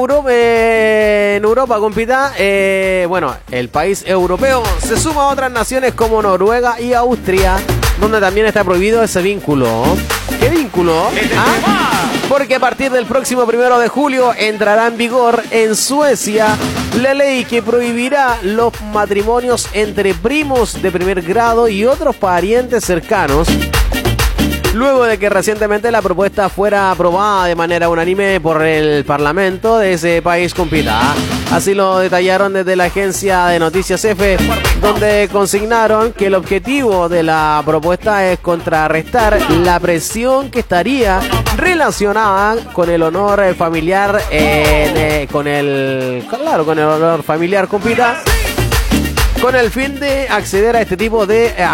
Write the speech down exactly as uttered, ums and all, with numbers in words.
Europa, eh, en Europa, compita, eh, bueno, el país europeo se suma a otras naciones como Noruega y Austria, donde también está prohibido ese vínculo. ¿Qué vínculo? ¿Ah? Porque a partir del próximo primero de julio entrará en vigor en Suecia la ley que prohibirá los matrimonios entre primos de primer grado y otros parientes cercanos, luego de que recientemente la propuesta fuera aprobada de manera unánime por el Parlamento de ese país, compita. Así lo detallaron desde la agencia de noticias F, donde consignaron que el objetivo de la propuesta es contrarrestar la presión que estaría relacionada con el honor familiar, en, eh, con el, claro, con el honor familiar, compita, con el fin de acceder a este tipo de